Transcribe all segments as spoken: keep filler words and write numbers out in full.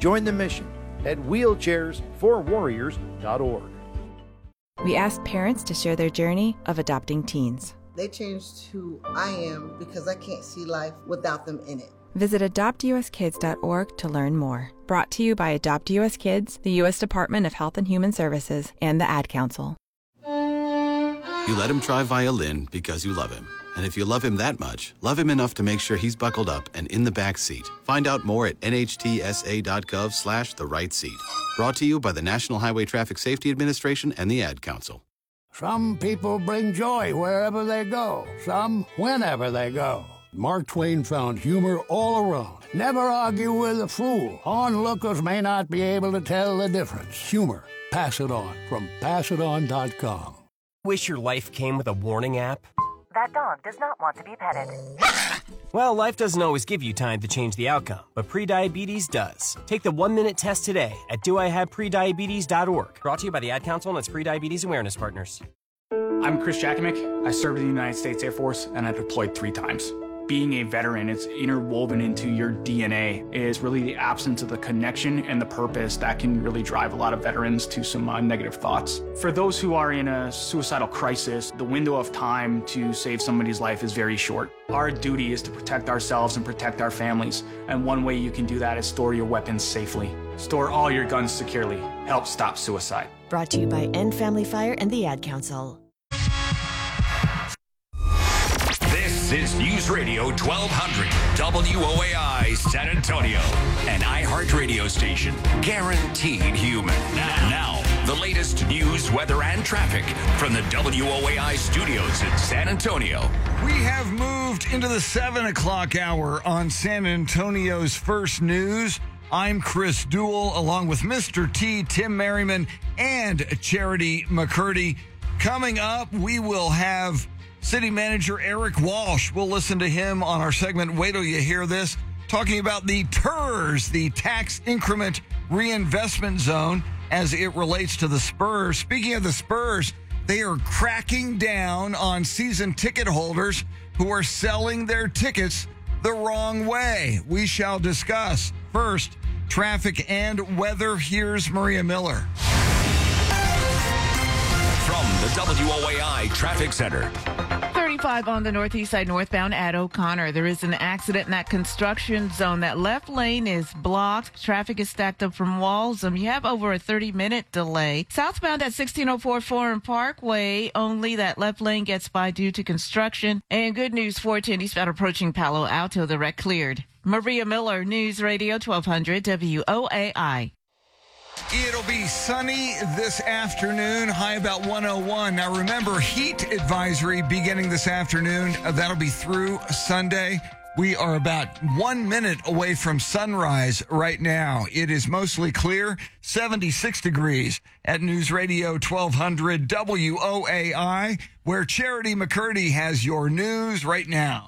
Join the mission at wheelchairs for warriors dot org. We asked parents to share their journey of adopting teens. They changed who I am because I can't see life without them in it. Visit adopt u s kids dot org to learn more. Brought to you by Adopt U S Kids, the U S Department of Health and Human Services, and the Ad Council. You let him try violin because you love him. And if you love him that much, love him enough to make sure he's buckled up and in the back seat. Find out more at n h t s a dot gov slash the right seat. Brought to you by the National Highway Traffic Safety Administration and the Ad Council. Some people bring joy wherever they go, some whenever they go. Mark Twain found humor all around. Never argue with a fool. Onlookers may not be able to tell the difference. Humor. Pass it on from pass it on dot com. Wish your life came with a warning app? That dog does not want to be petted. Well, life doesn't always give you time to change the outcome, but prediabetes does. Take the one-minute test today at do I have prediabetes dot org. Brought to you by the Ad Council and its Prediabetes Awareness Partners. I'm Chris Jakomick. I served in the United States Air Force, and I deployed three times. Being a veteran, it's interwoven into your D N A. It is really the absence of the connection and the purpose that can really drive a lot of veterans to some uh, negative thoughts. For those who are in a suicidal crisis, the window of time to save somebody's life is very short. Our duty is to protect ourselves and protect our families, and one way you can do that is store your weapons safely. Store all your guns securely. Help stop suicide. Brought to you by End Family Fire and the Ad Council. This is News Radio twelve hundred W O A I San Antonio, an iHeart radio station, guaranteed human. Now, now, the latest news, weather, and traffic from the W O A I studios in San Antonio. We have moved into the seven o'clock hour on San Antonio's First News. I'm Chris Duell, along with Mister T, Tim Merriman, and Charity McCurdy. Coming up, we will have City Manager Eric Walsh. We'll listen to him on our segment, Wait Till You Hear This, talking about the T E R S, the Tax Increment Reinvestment Zone, as it relates to the Spurs. Speaking of the Spurs, they are cracking down on season ticket holders who are selling their tickets the wrong way. We shall discuss. First, traffic and weather. Here's Maria Miller. From the W O A I Traffic Center. thirty-five on the northeast side northbound at O'Connor. There is an accident in that construction zone. That left lane is blocked. Traffic is stacked up from Walsham. You have over a thirty-minute delay. Southbound at sixteen oh four Foreign Parkway, only that left lane gets by due to construction. And good news, four ten eastbound approaching Palo Alto. The wreck cleared. Maria Miller, News Radio twelve hundred W O A I. It'll be sunny this afternoon, high about one oh one. Now remember, heat advisory beginning this afternoon. Uh, that'll be through Sunday. We are about one minute away from sunrise right now. It is mostly clear, seventy-six degrees at News Radio twelve hundred W O A I, where Charity McCurdy has your news right now.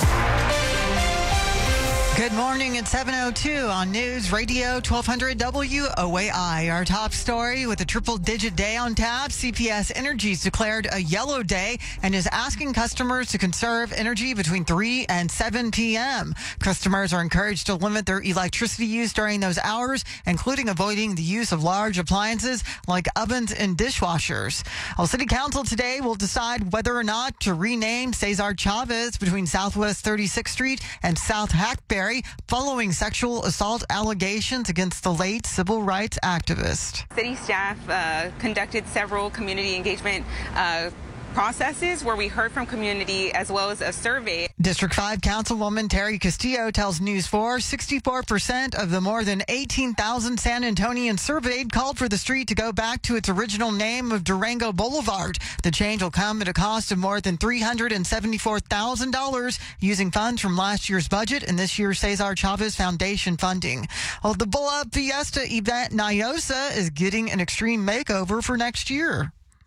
Good morning at seven oh two on News Radio twelve hundred W O A I. Our top story, with a triple-digit day on tap, C P S Energy's declared a yellow day and is asking customers to conserve energy between three and seven p.m. Customers are encouraged to limit their electricity use during those hours, including avoiding the use of large appliances like ovens and dishwashers. Well, City Council today will decide whether or not to rename Cesar Chavez between Southwest thirty-sixth Street and South Hackberry, following sexual assault allegations against the late civil rights activist. City staff uh, conducted several community engagement uh, processes where we heard from community as well as a survey. District five Councilwoman Terry Castillo tells News four sixty-four percent of the more than eighteen thousand San Antonians surveyed called for the street to go back to its original name of Durango Boulevard. The change will come at a cost of more than three hundred seventy-four thousand dollars, using funds from last year's budget and this year's Cesar Chavez Foundation funding. Well, the Bull Up Fiesta event Nyosa is getting an extreme makeover for next year.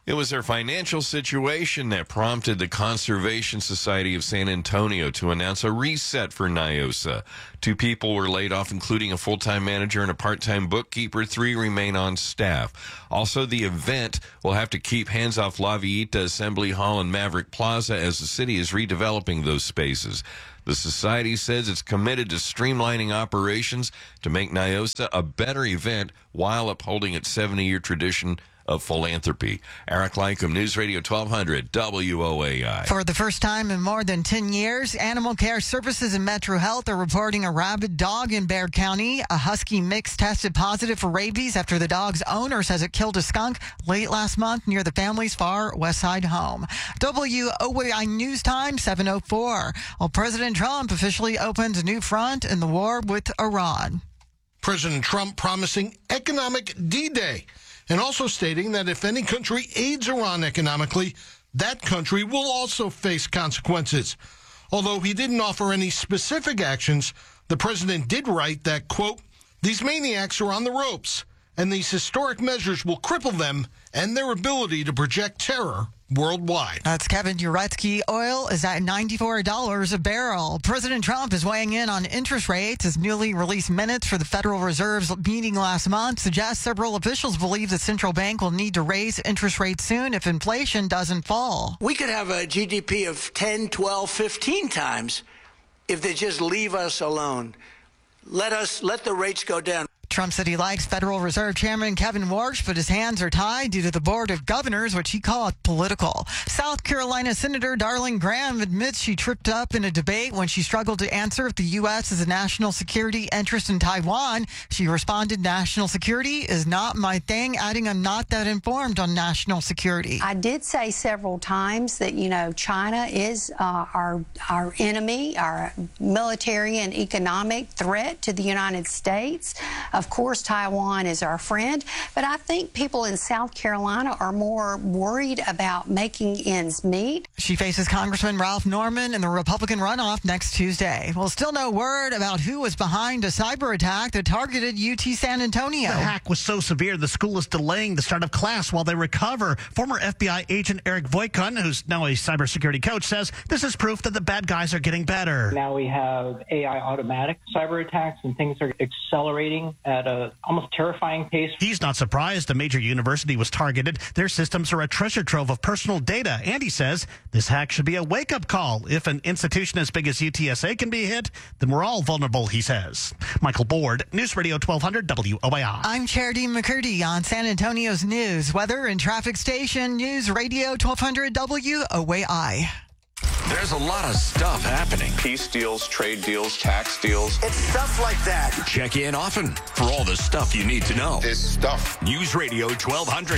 It was their financial situation that prompted the Conservation Society of San Antonio to announce a reset for Niosa. Two people were laid off, including a full-time manager and a part-time bookkeeper. Three remain on staff. Also, the event will have to keep hands off La Villita Assembly Hall and Maverick Plaza as the city is redeveloping those spaces. The society says it's committed to streamlining operations to make Niosa a better event while upholding its seventy-year tradition of philanthropy. Eric Lycum, News Radio twelve hundred W O A I. For the first time in more than ten years, Animal Care Services and Metro Health are reporting a rabid dog in Bexar County. A husky mix tested positive for rabies after the dog's owner says it killed a skunk late last month near the family's far west side home. W O A I News Time, seven oh four. Well, President Trump officially opens a new front in the war with Iran. President Trump promising economic D-Day, and also stating that if any country aids Iran economically, that country will also face consequences. Although he didn't offer any specific actions, the president did write that, quote, these maniacs are on the ropes, and these historic measures will cripple them and their ability to project terror worldwide. That's Kevin Uretsky. Oil is at ninety-four dollars a barrel. President Trump is weighing in on interest rates. His newly released minutes for the Federal Reserve's meeting last month suggest several officials believe the central bank will need to raise interest rates soon if inflation doesn't fall. We could have a G D P of ten, twelve, fifteen times if they just leave us alone. Let us let the rates go down. Trump said he likes Federal Reserve Chairman Kevin Warsh, but his hands are tied due to the Board of Governors, which he called political. South Carolina Senator Darlene Graham admits she tripped up in a debate when she struggled to answer if the U S is a national security interest in Taiwan. She responded, national security is not my thing, adding I'm not that informed on national security. I did say several times that, you know, China is uh, our, our enemy, our military and economic threat to the United States. Of course, Taiwan is our friend, but I think people in South Carolina are more worried about making ends meet. She faces Congressman Ralph Norman in the Republican runoff next Tuesday. Well, still no word about who was behind a cyber attack that targeted U T San Antonio. The hack was so severe, the school is delaying the start of class while they recover. Former F B I agent Eric Voitkun, who's now a cybersecurity coach, says this is proof that the bad guys are getting better. Now we have A I automatic cyber attacks, and things are accelerating at a almost terrifying pace. He's not surprised a major university was targeted. Their systems are a treasure trove of personal data. And he says this hack should be a wake-up call. If an institution as big as U T S A can be hit, then we're all vulnerable, he says. Michael Board, News Radio twelve hundred W O A I. I'm Charity McCurdy on San Antonio's news, weather, and traffic station. News Radio twelve hundred W O A I. There's a lot of stuff happening. Peace deals, trade deals, tax deals. It's stuff like that. Check in often for all the stuff you need to know. This stuff. News Radio twelve hundred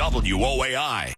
W O A I.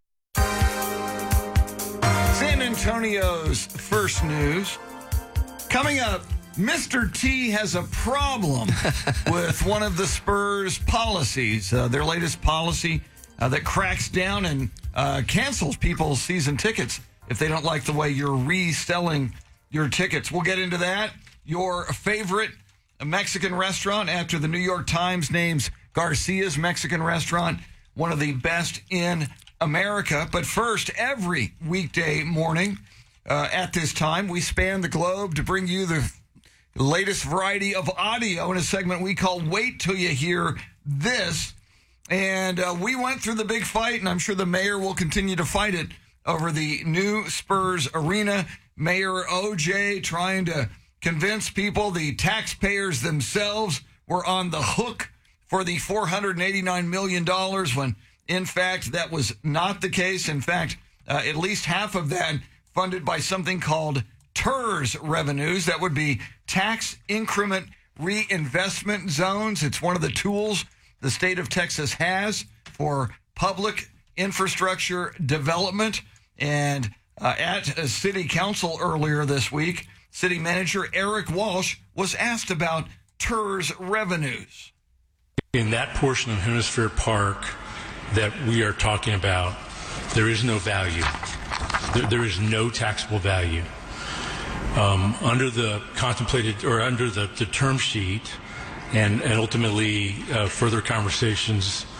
San Antonio's first news. Coming up, Mister T has a problem with one of the Spurs' policies. Uh, their latest policy uh, that cracks down and uh, cancels people's season tickets if they don't like the way you're reselling your tickets. We'll get into that. Your favorite Mexican restaurant after the New York Times names Garcia's Mexican restaurant one of the best in America. But first, every weekday morning uh, at this time, we span the globe to bring you the latest variety of audio in a segment we call Wait Till You Hear This. And uh, we went through the big fight, and I'm sure the mayor will continue to fight it over the new Spurs arena. Mayor O J trying to convince people the taxpayers themselves were on the hook for the four hundred eighty-nine million dollars when, in fact, that was not the case. In fact, uh, at least half of that funded by something called T E R S revenues. That would be tax increment reinvestment zones. It's one of the tools the state of Texas has for public infrastructure development. And uh, at a city council earlier this week, city manager Eric Walsh was asked about T E R S revenues. In that portion of Hemisphere Park that we are talking about, there is no value. There, there is no taxable value. Um, under the contemplated or under the, the term sheet and, and ultimately uh, further conversations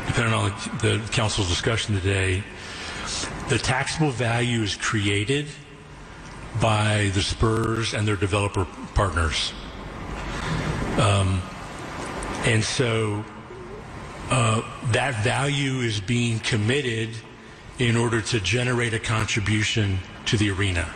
depending on the council's discussion today, the taxable value is created by the Spurs and their developer partners. Um, and so uh, that value is being committed in order to generate a contribution to the arena.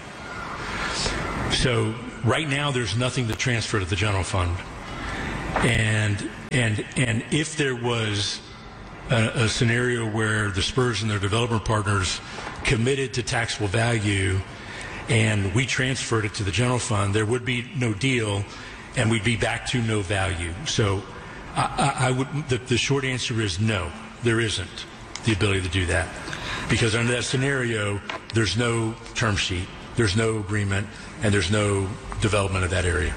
So right now there's nothing to transfer to the general fund. And and and if there was a, a scenario where the Spurs and their developer partners committed to taxable value and we transferred it to the general fund, there would be no deal and we'd be back to no value. So I, I, I would the, the short answer is no, there isn't the ability to do that. Because under that scenario, there's no term sheet, there's no agreement, and there's no development of that area.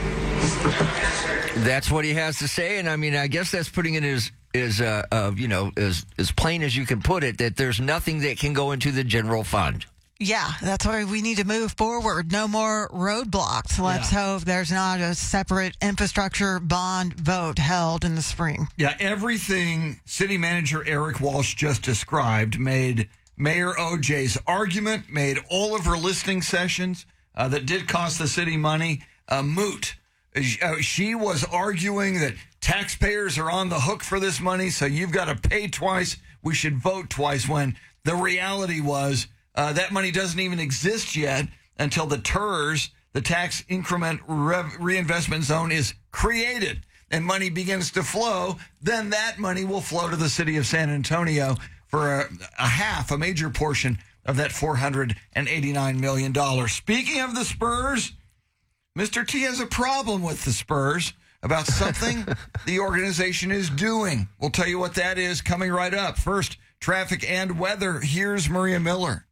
That's what he has to say, and I mean, I guess that's putting it as, as uh, uh, you know, as, as plain as you can put it, that there's nothing that can go into the general fund. Yeah, that's why we need to move forward. No more roadblocks. Let's yeah. hope there's not a separate infrastructure bond vote held in the spring. Yeah, everything City Manager Eric Walsh just described made Mayor O J's argument, made all of her listening sessions uh, that did cost the city money uh, moot. Uh, she was arguing that taxpayers are on the hook for this money, so you've got to pay twice. We should vote twice, when the reality was Uh, that money doesn't even exist yet until the T E R S, the Tax Increment Rev- Reinvestment Zone, is created and money begins to flow. Then that money will flow to the city of San Antonio for a, a half, a major portion of that four hundred eighty-nine million dollars. Speaking of the Spurs, Mister T has a problem with the Spurs about something the organization is doing. We'll tell you what that is coming right up. First, traffic and weather. Here's Maria Miller.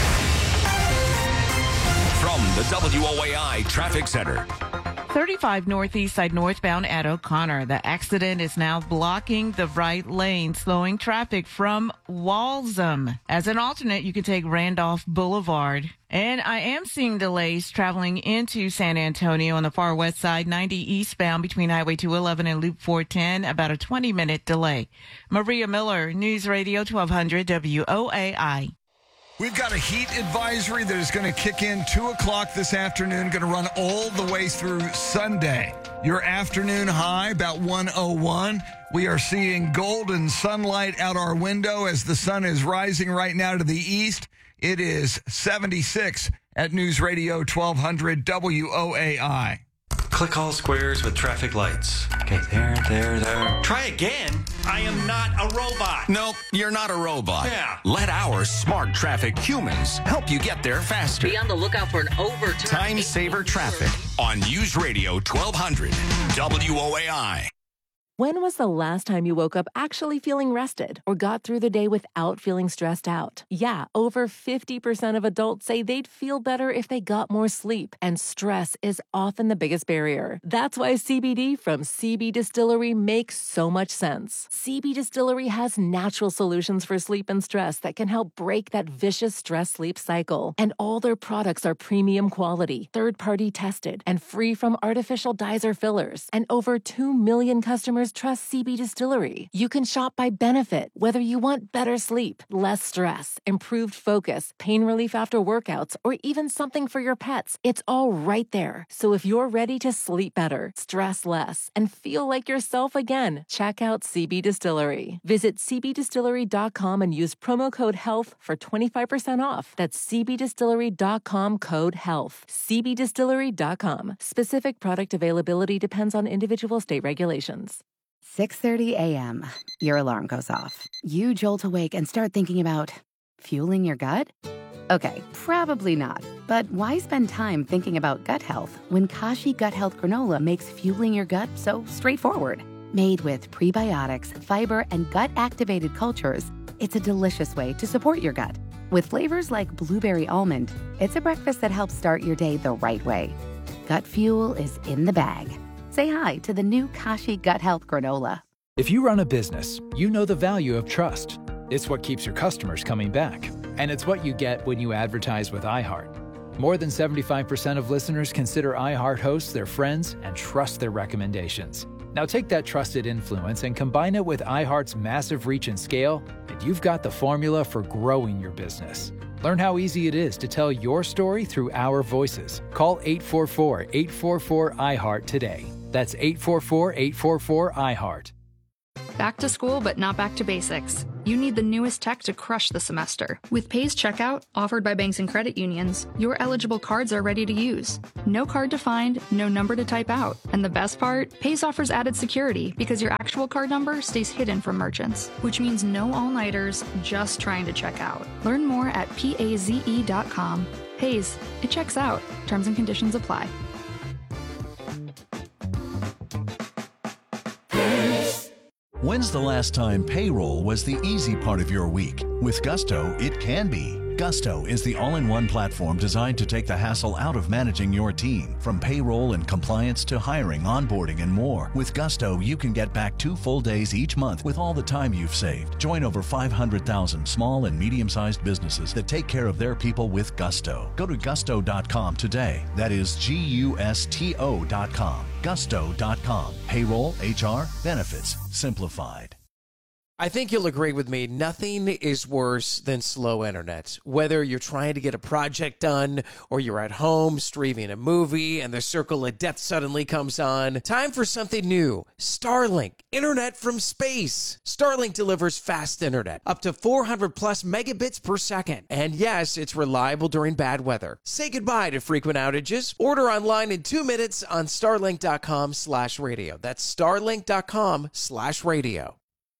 From the W O A I Traffic Center. thirty-five Northeast Side northbound at O'Connor. The accident is now blocking the right lane, slowing traffic from Walsham. As an alternate, you can take Randolph Boulevard. And I am seeing delays traveling into San Antonio on the far west side, ninety eastbound between Highway two eleven and Loop four ten, about a twenty minute delay. Maria Miller, News Radio twelve hundred W O A I. We've got a heat advisory that is going to kick in two o'clock this afternoon, going to run all the way through Sunday. Your afternoon high, about one oh one. We are seeing golden sunlight out our window as the sun is rising right now to the east. It is seventy-six at News Radio twelve hundred W O A I. Click all squares with traffic lights. Okay, there, there, there. Try again. I am not a robot. Nope, you're not a robot. Yeah. Let our smart traffic humans help you get there faster. Be on the lookout for an overturn. Time Saver Traffic on News Radio twelve hundred W O A I. When was the last time you woke up actually feeling rested or got through the day without feeling stressed out? Yeah, over fifty percent of adults say they'd feel better if they got more sleep, and stress is often the biggest barrier. That's why C B D from C B Distillery makes so much sense. C B Distillery has natural solutions for sleep and stress that can help break that vicious stress-sleep cycle. And all their products are premium quality, third-party tested, and free from artificial dyes or fillers. And over two million customers trust C B Distillery. You can shop by benefit, whether you want better sleep, less stress, improved focus, pain relief after workouts, or even something for your pets. It's all right there. So if you're ready to sleep better, stress less, and feel like yourself again, check out C B Distillery. Visit c b distillery dot com and use promo code HEALTH for twenty-five percent off. That's c b distillery dot com code HEALTH. c b distillery dot com. Specific product availability depends on individual state regulations. six thirty a.m. Your alarm goes off. You jolt awake and start thinking about fueling your gut? Okay, probably not. But why spend time thinking about gut health when Kashi Gut Health Granola makes fueling your gut so straightforward? Made with prebiotics, fiber, and gut-activated cultures, it's a delicious way to support your gut. With flavors like blueberry almond, it's a breakfast that helps start your day the right way. Gut fuel is in the bag. Say hi to the new Kashi Gut Health Granola. If you run a business, you know the value of trust. It's what keeps your customers coming back. And it's what you get when you advertise with iHeart. More than seventy-five percent of listeners consider iHeart hosts their friends and trust their recommendations. Now take that trusted influence and combine it with iHeart's massive reach and scale, and you've got the formula for growing your business. Learn how easy it is to tell your story through our voices. Call eight four four, eight four four, I heart today. That's eight four four, eight four four, I heart. Back to school, but not back to basics. You need the newest tech to crush the semester. With Pays Checkout, offered by banks and credit unions, your eligible cards are ready to use. No card to find, no number to type out. And the best part? Pays offers added security because your actual card number stays hidden from merchants, which means no all-nighters just trying to check out. Learn more at paze dot com. Pays, it checks out. Terms and conditions apply. When's the last time payroll was the easy part of your week? With Gusto, it can be. Gusto is the all-in-one platform designed to take the hassle out of managing your team. From payroll and compliance to hiring, onboarding, and more. With Gusto, you can get back two full days each month with all the time you've saved. Join over five hundred thousand small and medium-sized businesses that take care of their people with Gusto. Go to gusto dot com today. That is G U S T O dot com. gusto dot com. Payroll, H R, benefits, simplified. I think you'll agree with me, nothing is worse than slow internet. Whether you're trying to get a project done or you're at home streaming a movie and the circle of death suddenly comes on, time for something new. Starlink, internet from space. Starlink delivers fast internet, up to four hundred plus megabits per second. And yes, it's reliable during bad weather. Say goodbye to frequent outages. Order online in two minutes on starlink dot com slash radio. That's starlink dot com slash radio.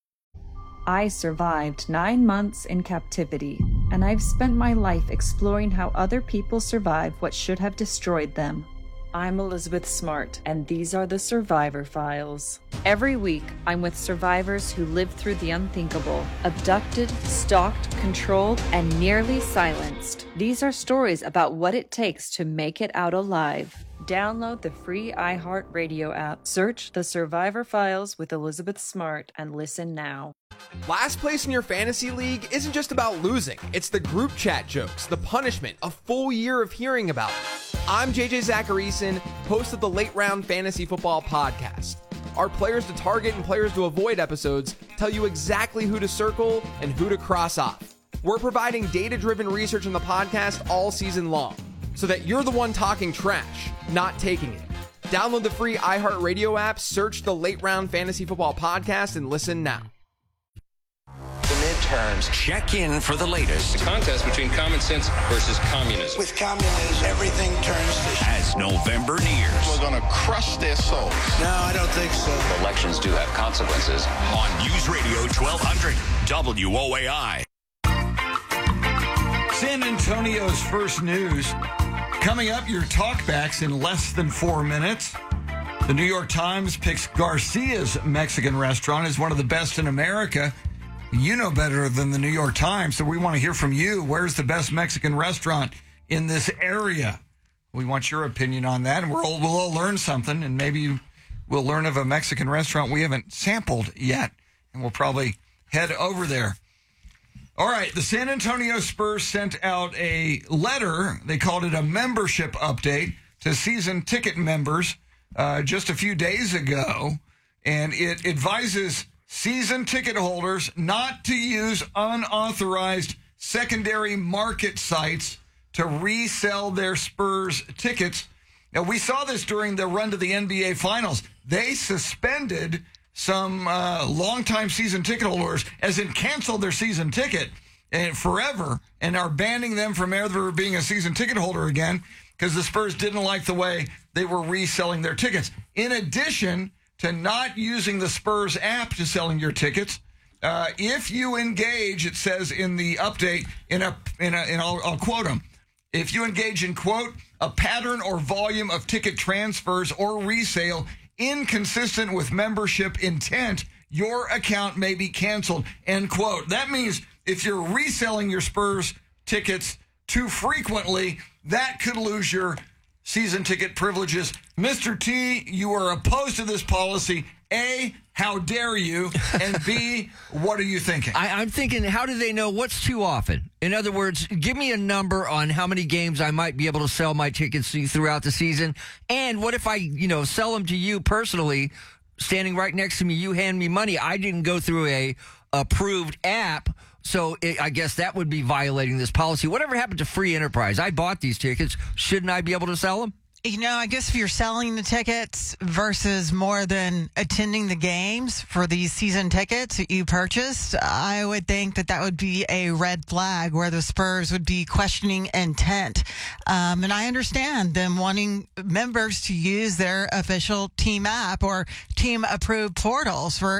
I survived nine months in captivity, and I've spent my life exploring how other people survive what should have destroyed them. I'm Elizabeth Smart, and these are the Survivor Files. Every week, I'm with survivors who lived through the unthinkable, abducted, stalked, controlled, and nearly silenced. These are stories about what it takes to make it out alive. Download the free iHeartRadio app, search The Survivor Files with Elizabeth Smart, and listen now. Last place in your fantasy league isn't just about losing. It's the group chat jokes, the punishment, a full year of hearing about it. I'm J J Zacharyson, host of the Late Round Fantasy Football Podcast. Our players to target and players to avoid episodes tell you exactly who to circle and who to cross off. We're providing data-driven research in the podcast all season long, so that you're the one talking trash, not taking it. Download the free iHeartRadio app, search the Late Round Fantasy Football Podcast, and listen now. The midterms. Check in for the latest. The contest between common sense versus communism. With communism, everything turns to As November nears. We're going to crush their souls. No, I don't think so. Elections do have consequences. On News Radio twelve hundred W O A I. San Antonio's first news. Coming up, your talkbacks in less than four minutes. The New York Times picks Garcia's Mexican restaurant as one of the best in America. You know better than the New York Times, so we want to hear from you. Where's the best Mexican restaurant in this area? We want your opinion on that, and we'll, we'll all learn something, and maybe we'll learn of a Mexican restaurant we haven't sampled yet, and we'll probably head over there. All right, the San Antonio Spurs sent out a letter. They called it a membership update to season ticket members uh, just a few days ago, and it advises season ticket holders not to use unauthorized secondary market sites to resell their Spurs tickets. Now, we saw this during the run to the N B A Finals. They suspended some uh, longtime season ticket holders, as in canceled their season ticket and forever, and are banning them from ever being a season ticket holder again because the Spurs didn't like the way they were reselling their tickets. In addition to not using the Spurs app to selling your tickets, uh, if you engage, it says in the update, in a, in a, and I'll, I'll quote them, if you engage in, quote, a pattern or volume of ticket transfers or resale inconsistent with membership intent, your account may be canceled, end quote. That means if you're reselling your Spurs tickets too frequently, that could lose your season ticket privileges. Mister T, you are opposed to this policy. A, how dare you? And B, what are you thinking? I, I'm thinking, how do they know what's too often? In other words, give me a number on how many games I might be able to sell my tickets to throughout the season. And what if I, you know, sell them to you personally standing right next to me. You hand me money. I didn't go through a approved app. So it, I guess that would be violating this policy. Whatever happened to free enterprise? I bought these tickets. Shouldn't I be able to sell them? You know, I guess if you're selling the tickets versus more than attending the games for these season tickets that you purchased, I would think that that would be a red flag where the Spurs would be questioning intent. Um, and I understand them wanting members to use their official team app or team approved portals for